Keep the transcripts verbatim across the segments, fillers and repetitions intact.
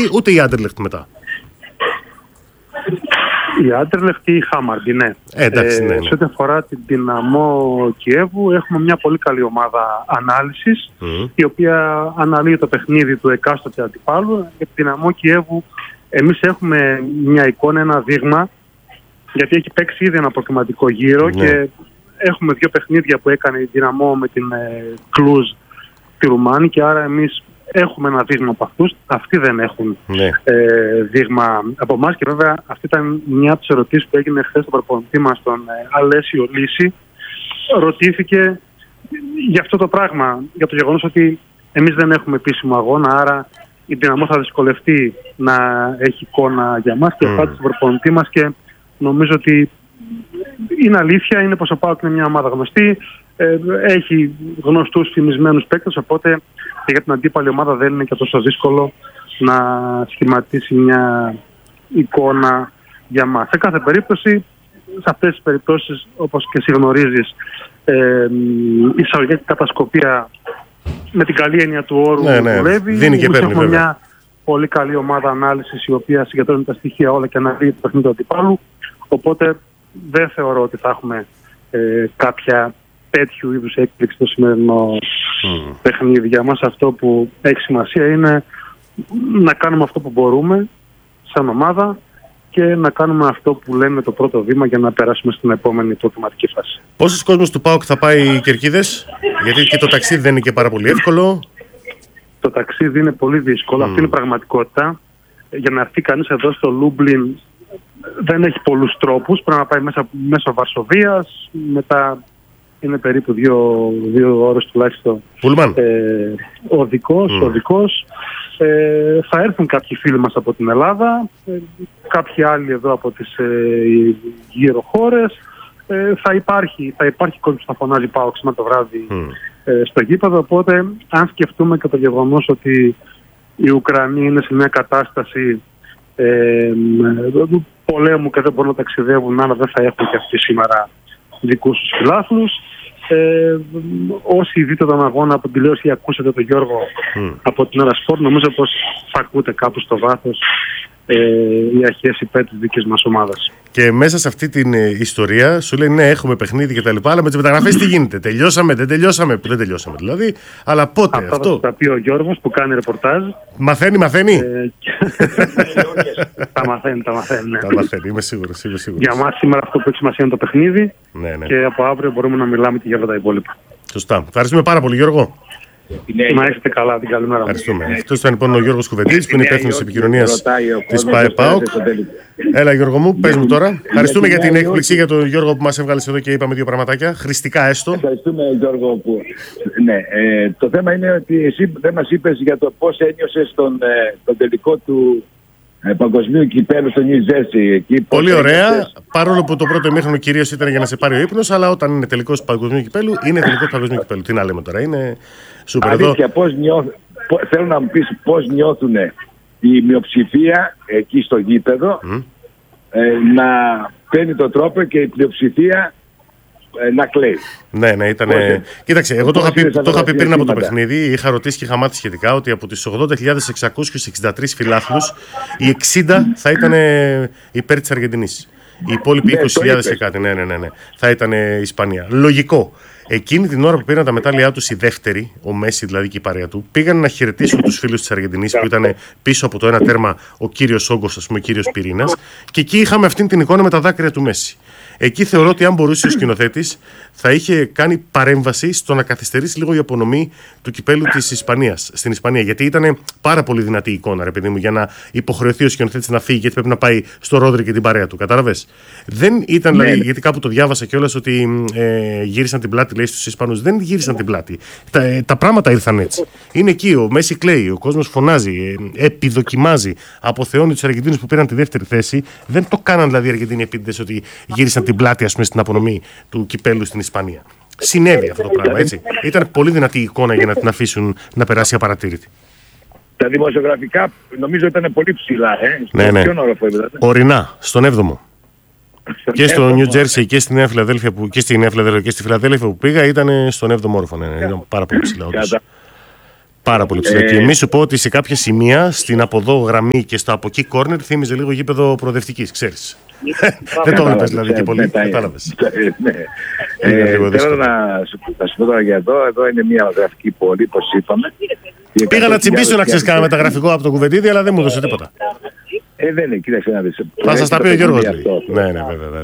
ούτε η Άντερλεχτ μετά. Η Άντερλεχτ και η Χάμαρμπι, ναι. Ε, εντάξει, ναι, ναι. Σε ό,τι αφορά την Δυναμό Κιέβου, έχουμε μια πολύ καλή ομάδα ανάλυσης, mm. η οποία αναλύει το παιχνίδι του εκάστοτε αντιπάλου. Για την Δυναμό Κιέβου, εμείς έχουμε μια εικόνα, ένα δείγμα, γιατί έχει παίξει ήδη ένα προκριματικό γύρο, ναι. και έχουμε δύο παιχνίδια που έκανε η Δυναμό με την ε, Κλουζ τη Ρουμάνη, και άρα εμείς έχουμε ένα δείγμα από αυτούς. Αυτοί δεν έχουν ναι. ε, δείγμα από εμάς, και βέβαια αυτή ήταν μια από τις ερωτήσεις που έγινε χθες στον προπονητή μας, τον ε, Αλέσιο Λύση. Ρωτήθηκε για αυτό το πράγμα, για το γεγονός ότι εμείς δεν έχουμε επίσημο αγώνα, άρα η Δυναμό θα δυσκολευτεί να έχει εικόνα για μας, και απάντησε στον προπονητή μας, και νομίζω ότι είναι αλήθεια, είναι πως ο ΠΑΟΚ είναι μια ομάδα γνωστή, ε, έχει γνωστούς φημισμένους παίκτες, οπότε και για την αντίπαλη ομάδα δεν είναι και τόσο δύσκολο να σχηματίσει μια εικόνα για μας. Σε κάθε περίπτωση, σε αυτές τις περιπτώσεις, όπως και εσύ γνωρίζεις, ε, η εισαγωγική κατασκοπία με την καλή έννοια του όρου ναι, ναι. δουλεύει. Δίνει και παίρνει, έχουμε μια πολύ καλή ομάδα ανάλυσης, η οποία συγκεντρώνει τα στοιχεία όλα και αναλύει το παιχνίδι του αντιπάλου. Οπότε δεν θεωρώ ότι θα έχουμε ε, κάποια τέτοιου είδους έκπληξη στο σημερινό mm. παιχνίδι. Για μας αυτό που έχει σημασία είναι να κάνουμε αυτό που μπορούμε σαν ομάδα και να κάνουμε αυτό που λέμε το πρώτο βήμα για να περάσουμε στην επόμενη προκριματική φάση. Πόσος κόσμος του ΠΑΟΚ θα πάει Κερκίδες, γιατί και το ταξίδι δεν είναι και πάρα πολύ εύκολο? Το ταξίδι είναι πολύ δύσκολο, mm. αυτή είναι η πραγματικότητα. Για να έρθει κανείς εδώ στο Λούμπλιν δεν έχει πολλούς τρόπους, πρέπει να πάει μέσα, μέσω Βαρσοβίας, μετά είναι περίπου δύο, δύο ώρες τουλάχιστον ε, οδικός, mm. οδικός. Ε, θα έρθουν κάποιοι φίλοι μας από την Ελλάδα, ε, κάποιοι άλλοι εδώ από τις ε, γύρω χώρες. Ε, θα υπάρχει, θα υπάρχει κόσμο που θα φωνάζει ΠΑΟΚ σήμερα το βράδυ mm. ε, στο γήπεδο, οπότε αν σκεφτούμε και το γεγονός ότι οι Ουκρανοί είναι σε μια κατάσταση ε, πολέμου και δεν μπορούν να ταξιδεύουν, άρα δεν θα έχουν και αυτοί σήμερα δικούς τους φιλάθλους. Ε, όσοι δείτε τον αγώνα από την τηλεόραση ή ακούσετε τον Γιώργο mm. από την Eurosport, νομίζω πως θα ακούτε κάπου στο βάθος ε, οι αρχές υπέρ της δικής μας ομάδας. Και μέσα σε αυτή την ε, ιστορία σου λέει ναι, έχουμε παιχνίδι και τα λοιπά, αλλά με τις μεταγραφές τι γίνεται? Τελειώσαμε, δεν τελειώσαμε, δεν τελειώσαμε δηλαδή, αλλά πότε αυτό? Αυτό θα πει ο Γιώργος που κάνει ρεπορτάζ. Μαθαίνει, μαθαίνει. Ε, τα μαθαίνει, τα μαθαίνει. Ναι. Τα μαθαίνει, είμαι σίγουρος, είμαι σίγουρος. Για μας σήμερα αυτό που έχει σημασία είναι το παιχνίδι, ναι, ναι. και από αύριο μπορούμε να μιλάμε και για όλα τα υπόλοιπα. Σωστά. Ευχαριστούμε πάρα πολύ, Γιώργο. Να είστε καλά, την καλημέρα. Ευχαριστούμε. Αυτό ήταν λοιπόν ο Γιώργος Κουβεντής, που είναι υπεύθυνος επικοινωνίας της ΠΑΕ-ΠΑΟΚ. Έλα, Γιώργο μου, πες μου τώρα. Ευχαριστούμε για την έκπληξη, για τον Γιώργο που μας έβγαλες εδώ και είπαμε δύο πραγματάκια. Χρηστικά έστω. Ευχαριστούμε, Γιώργο. Που... Ναι, ε, το θέμα είναι ότι εσύ δεν μας είπες για το πώς ένιωσες τον, ε, τον τελικό του ε, παγκοσμίου κυπέλλου στο Νιου Τζέρσι. Πολύ ωραία. Ένιωσες... Παρόλο που το πρώτο ημίχρονο κυρίως ήταν για να σε πάρει ο ύπνος, αλλά όταν είναι τελικός παγκοσμίου κυπέλλου, είναι τελικός παγκοσμίου κυπέλλου. Τι να λέμε τώρα, είναι σούπερ. Αλήθεια, πώς νιώθ... θέλω να μου πεις πώς νιώθουν η μειοψηφία εκεί στο γήπεδο mm. ε, να παίρνει το τρόπο και η πλειοψηφία ε, να κλαίει. Ναι, ναι, ήταν. Κοίταξε, εγώ το είχα πει, το είχα πει πριν από το παιχνίδι. Είχα ρωτήσει και είχα μάθει σχετικά ότι από τις ογδόντα χιλιάδες εξακόσιους εξήντα τρεις φιλάθλους, οι εξήντα θα ήταν υπέρ της Αργεντινής. Οι υπόλοιποι ναι, είκοσι χιλιάδες και κάτι, ναι, ναι, ναι, ναι, θα ήταν Ισπανία. Λογικό. Εκείνη την ώρα που πήραν τα μετάλλια τους οι δεύτεροι, ο Μέση δηλαδή και η παρέα του, πήγαν να χαιρετήσουν τους φίλους της Αργεντινής που ήταν πίσω από το ένα τέρμα ο κύριος Όγκος, ας πούμε, ο κύριος Πυρήνας, και εκεί είχαμε αυτή την εικόνα με τα δάκρυα του Μέση. Εκεί θεωρώ ότι αν μπορούσε ο σκηνοθέτης θα είχε κάνει παρέμβαση στο να καθυστερήσει λίγο η απονομή του κυπέλου της Ισπανίας στην Ισπανία. Γιατί ήταν πάρα πολύ δυνατή η εικόνα, ρε παιδί μου, για να υποχρεωθεί ο σκηνοθέτης να φύγει, γιατί πρέπει να πάει στο Ρόδρυ και την παρέα του. Κατάλαβες? Δεν ήταν, ναι, δηλαδή, γιατί κάπου το διάβασα κιόλας ότι ε, γύρισαν την πλάτη, λέει, στους Ισπανούς. Δεν γύρισαν την πλάτη. Τα, ε, τα πράγματα ήρθαν έτσι. Είναι εκεί, ο Μέση κλαίει, ο κόσμος φωνάζει, ε, επιδοκιμάζει, αποθεώνει τους Αργεντίνους που πήραν τη δεύτερη θέση. Δεν το κάναν δηλαδή οι Αργεντίνοι επίτηδες ότι γύρισαν την πλάτη, ας πούμε, στην απονομή του κυπέλου στην Ισπανία. Συνέβη αυτό το πράγμα, έτσι. Ήταν πολύ δυνατή η εικόνα για να την αφήσουν να περάσει απαρατήρητη. Τα δημοσιογραφικά νομίζω ήταν πολύ ψηλά, ε. Ναι, ναι. Ορεινά, στον έβδομο. Και στο Νιου Τζέρσι και στη Νέα Φιλαδέλφια που, και στη Νέα Φιλαδέλφια και στη Φιλαδέλφια που πήγα ήταν στον έβδομο όροφο. Ναι, ναι, ήταν πάρα πολύ ψηλά. Πάρα πολύ ψηλά. Ε, και μη σου πω ότι σε κάποια σημεία, στην από εδώ γραμμή και στο από εκεί κόρνερ, θύμιζε λίγο γήπεδο προοδευτικής, ξέρεις. Δεν το έβλεπες δηλαδή και πολύ. Κατάλαβες. Θέλω να σου πω τώρα για εδώ. Εδώ είναι μια γραφική πόλη, όπως είπαμε. Πήγα να τσιμπήσω να ξέρεις κάνα μεταγραφικό από το κουβεντίδι, αλλά δεν μου έδωσε τίποτα. Ε, δεν είναι, κοίταξε να δεις. Θα σας τα πει ο Γιώργος. Ναι, ναι, βέβαια.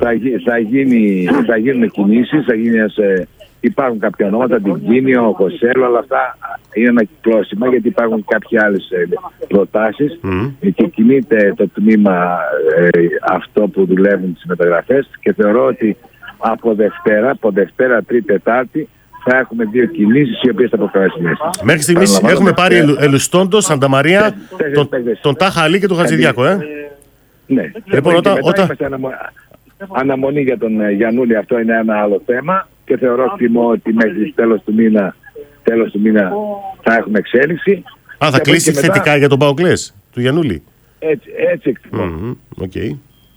Θα γίνουν κινήσεις, θα γίνει ένας... Υπάρχουν κάποια ονόματα, την Κίνιο, ο Κοσέλο, αλλά αυτά είναι ανακυκλώσιμα γιατί υπάρχουν κάποιες άλλες προτάσεις mm. και κινείται το τμήμα ε, αυτό που δουλεύουν τις μεταγραφές και θεωρώ ότι από Δευτέρα, από Δευτέρα, Τρίτη, Τετάρτη θα έχουμε δύο κινήσεις οι οποίες θα προκαλέσουν. Μέχρι στιγμής έχουμε πάρει ελου, Ελουστόντο, Σαντα Μαρία, τον, τον Τάχα Αλή και τον Χατζηδιάκο, ε. Ναι. Λοιπόν, όταν... Είμαστε αναμο... αναμονή για τον Γιαννούλη, αυτό είναι ένα άλλο θέμα. Και θεωρώ εκτιμώ ότι μέχρι τέλος του μήνα, τέλος του μήνα θα έχουμε εξέλιξη. Α, θα κλείσει μετά... θετικά για τον Παοκλές, του Γιαννούλη. Έτσι, έτσι εκτιμώ. Mm-hmm. Okay.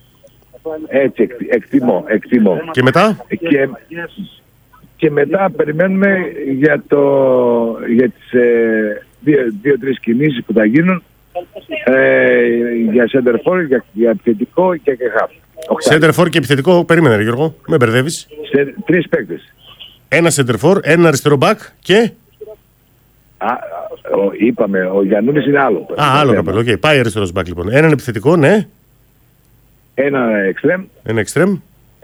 Έτσι εκτιμώ, εκτιμώ. Και μετά? Και, και μετά περιμένουμε για, το, για τις ε, δύο-τρεις κινήσεις που θα γίνουν ε, για σέντερφορ, για, για επιθετικό και για χαφ. Σέντερφορ και επιθετικό, περίμενε ρε Γιώργο, με μπερδεύεις. Σε τρεις παίκτες. Ένα σέντερφορ, ένα αριστερό μπακ και... Α, ο, είπαμε, ο Γιαννούλης είναι άλλο. Α, άλλο καπέλο, οκ. Okay. Πάει αριστερός μπακ λοιπόν. Έναν επιθετικό, ναι. Ένα εξτρέμ. Ένα εξτρέμ.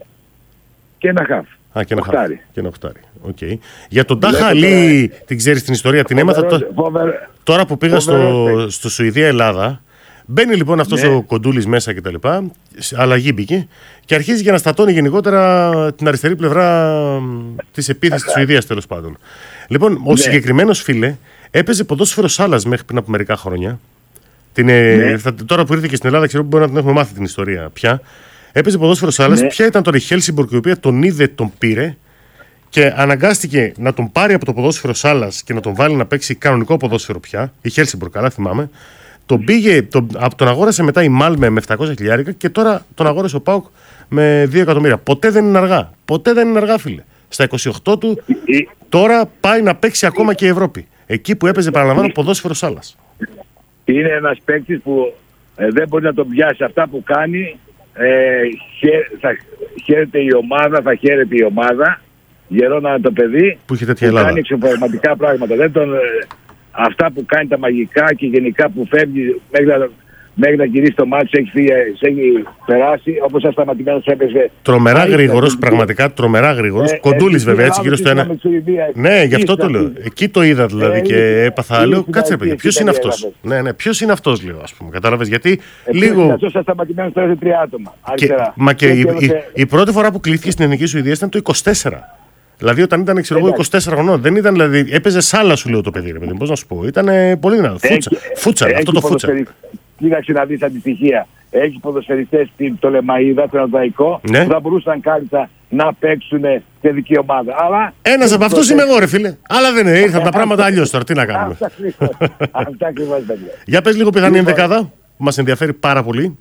Και ένα χαφ. Α, και ένα χαφ. Και ένα οχτάρι. Okay. Για τον Τάχα Αλή, την ξέρεις την ιστορία, την έμαθα το... τώρα που πήγα στο, στο Σουηδία-Ελλάδα. Μπαίνει λοιπόν αυτός ναι. ο Κοντούλης μέσα κτλ. Αλλαγή μπήκε και αρχίζει για να στατώνει γενικότερα την αριστερή πλευρά της επίθεσης της Σουηδίας τέλος πάντων. Λοιπόν, ο ναι. συγκεκριμένος φίλε έπαιζε ποδόσφαιρο σάλας μέχρι πριν από μερικά χρόνια. Την, ναι. θα, τώρα που ήρθε και στην Ελλάδα, ξέρω που μπορεί να την έχουμε μάθει την ιστορία πια. Έπαιζε ποδόσφαιρο σάλας. Ναι. Ποια ήταν τώρα η Χέλσιμπορκ η οποία τον είδε, τον πήρε και αναγκάστηκε να τον πάρει από το ποδόσφαιρο σάλας και να τον βάλει να παίξει κανονικό ποδόσφαιρο πια. Η Χέλσιμπορκ, καλά θυμάμαι. Τον, πήγε, τον, τον αγόρασε μετά η Μάλμε με επτακόσια χιλιάρικα και τώρα τον αγόρασε ο ΠΑΟΚ με δύο εκατομμύρια. Ποτέ δεν είναι αργά. Ποτέ δεν είναι αργά, φίλε. Στα είκοσι οκτώ του τώρα πάει να παίξει ακόμα και η Ευρώπη. Εκεί που έπαιζε, παραλαμβάνω, ποδόσφαιρο σάλας. Είναι ένας παίκτης που ε, δεν μπορεί να τον πιάσει αυτά που κάνει. Ε, χαίρεται, θα χαίρεται η ομάδα, θα χαίρεται η ομάδα. Γερόνα το παιδί που, που κάνει εξωπραγματικά πράγματα. Δεν τον... Αυτά που κάνει τα μαγικά και γενικά που φεύγει μέχρι να, μέχρι να γυρίσει το μάτι, έχει, φύγει, έχει περάσει, όπως ο σταματημένος έπαιζε. Τρομερά γρήγορος, πραγματικά τρομερά γρήγορος. Ε, Κοντούλης βέβαια, έτσι γύρω στο ένα. Ναι, γι' αυτό το λέω. Εκεί το είδα δηλαδή ε, και έπαθα. Λέω, κάτσε παιδιά, ποιος είναι αυτός. Ναι, ναι, ποιος είναι αυτός, λέω, ας πούμε. Κατάλαβες γιατί ε, λίγο. Αυτό ο σταματημένος τώρα είναι τρία άτομα. Μα και η πρώτη φορά που κλείθηκε στην Εθνική Σουηδία ήταν το είκοσι τέσσερα. Δηλαδή όταν ήταν ξέρω, είκοσι τέσσερα χρονών, δεν ήταν δηλαδή. Έπαιζε σάλα, σου λέω το παιδί, ρε παιδί. Πώς να σου πω. Ήταν πολύ δυνατό. Φούτσα. Φούτσα, αυτό το φούτσα. Κοίταξε να δεις αντιστοιχεία. Έχει ποδοσφαιριστές το Λεμαΐδα, το Αναδαϊκό, ναι. που θα μπορούσαν κάλλιστα να παίξουν σε δική ομάδα. Αλλά. Ένας από αυτούς είμαι εγώ, ρε φίλε. Αλλά δεν είναι. Ήρθαν τα πράγματα αλλιώς τώρα. Τι να κάνουμε. Αυτά ακριβώς. Για πες λίγο πιθανή ενδεκάδα που μας ενδιαφέρει πάρα πολύ.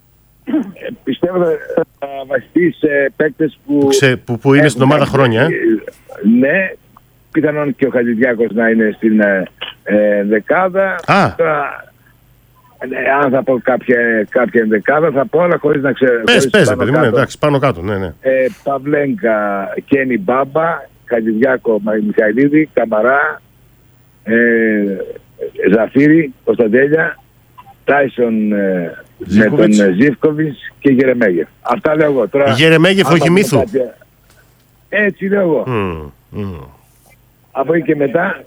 Ε, πιστεύω θα βασιστεί σε παίκτες που, που, ξε, που, που είναι στην ομάδα χρόνια. Ε? Ναι, πιθανόν και ο Χατζηδιάκος να είναι στην ε, δεκάδα. Α. Τώρα, ε, αν θα πω κάποια, κάποια δεκάδα θα πω, αλλά χωρίς να ξέρω. Πες, πες, παιδί μου, εντάξει, πάνω κάτω, ναι, ναι. Ε, Παυλέγκα, Κένι Μπάμπα, Χατζηδιάκο, Μιχαηλίδη, Καμαρά, ε, Ζαφύρη, Κωνσταντέλια, Τάισον ε, με τον Ζίβκοβιτς και Γερεμέγεφ. Αυτά λέω εγώ. Τώρα, Γερεμέγεφ όχι Μύθου. Κάποια... Έτσι λέω εγώ. Mm, mm. Από εκεί και μετά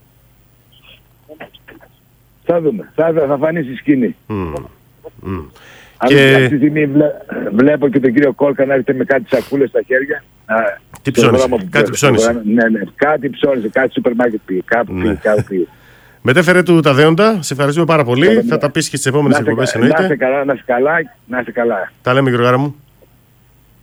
θα δούμε. Θα, θα φανεί στη σκηνή. Mm, mm. Αν και... αυτή τη στιγμή βλέ... βλέπω και τον κύριο Κόλκα να έρχεται με κάτι σακούλες στα χέρια. Τι ψώνισε, κάτι ψώνισε. Ναι, ναι, κάτι ψώνισε, κάτι σούπερ μάρκετ πήγε. Κάπου πήγε, κάπου πήγε. Μετέφερε του τα δέοντα. Σε ευχαριστούμε πάρα πολύ. Θα τα πεις και στις επόμενες εκπομπές εννοείται. Να είστε καλά, να είστε καλά, να είστε καλά. Τα λέμε, Γιώργαρα μου.